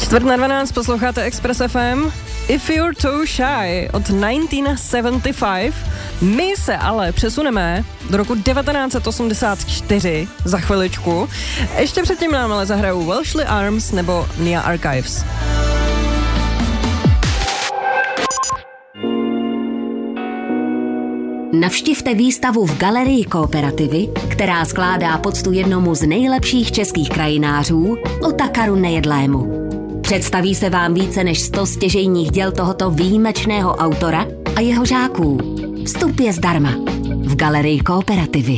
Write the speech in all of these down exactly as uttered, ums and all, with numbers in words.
Čtvrt na dvanáct posloucháte Express F M. If You're Too Shy od devatenáct sedmdesát pět. My se ale přesuneme do roku devatenáct osmdesát čtyři za chviličku. Ještě předtím nám ale zahrajou Welshly Arms nebo Nia Archives. Navštivte výstavu v Galerii Kooperativy, která skládá poctu jednomu z nejlepších českých krajinářů, Otakaru Nejedlému. Představí se vám více než sto stěžejních děl tohoto výjimečného autora a jeho žáků. Vstup je zdarma v Galerii Kooperativy.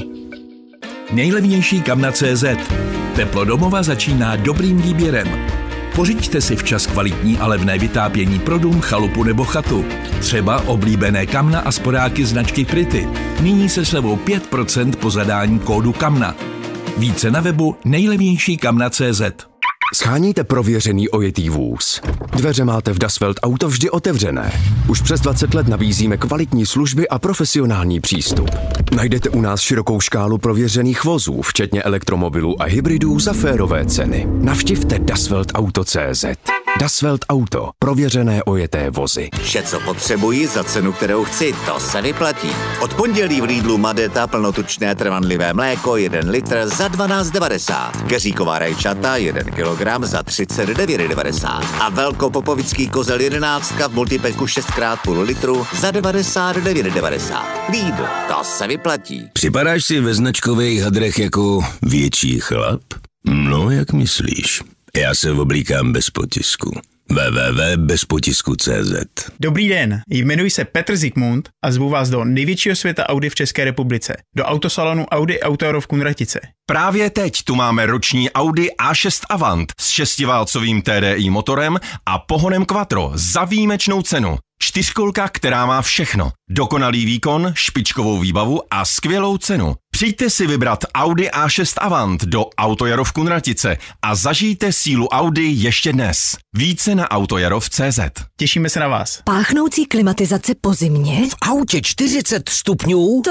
Nejlevnější kamna tečka cé zet. Teplo domova začíná dobrým výběrem. Pořiďte si včas kvalitní a levné vytápění pro dům, chalupu nebo chatu. Třeba oblíbené kamna a sporáky značky Pretty. Nyní se slevou pět procent po zadání kódu kamna. Více na webu nejlevnější kamna tečka cé zet. Sháníte prověřený ojetý vůz. Dveře máte v Dasvelt Auto vždy otevřené. Už přes dvacet let nabízíme kvalitní služby a profesionální přístup. Najdete u nás širokou škálu prověřených vozů, včetně elektromobilů a hybridů za férové ceny. Navštivte Dasvelt Auto tečka cé zet. Dasvelt Auto. Prověřené ojeté vozy. Vše, co potřebuji za cenu, kterou chci, to se vyplatí. Od pondělí v Lidlu Madeta plnotučné trvanlivé mléko jeden litr za dvanáct devadesát. Keříková rajčata jeden kilogram za třicet devět devadesát. A velkopopovický kozel jedenáctka v multipeku šest krát půl litru za devadesát devět devadesát. Lidl, to se vyplatí. Připadáš si ve značkových hadrech jako větší chlap? No, jak myslíš? Já se oblíkám bez potisku. w w w tečka bez potisku tečka cé zet. Dobrý den, jmenuji se Petr Zikmund a zvu vás do největšího světa Audi v České republice, do autosalonu Audi Auto v Kunratice. Právě teď tu máme roční Audi A šest Avant s šestiválcovým T D I motorem a pohonem Quattro za výjimečnou cenu. Čtyřkolka, která má všechno. Dokonalý výkon, špičkovou výbavu a skvělou cenu. Přijďte si vybrat Audi A šest Avant do Autojaro v Kunratice a zažijte sílu Audi ještě dnes. Více na autojarov tečka cé zet. Těšíme se na vás. Páchnoucí klimatizace po zimě? V autě čtyřicet stupňů? To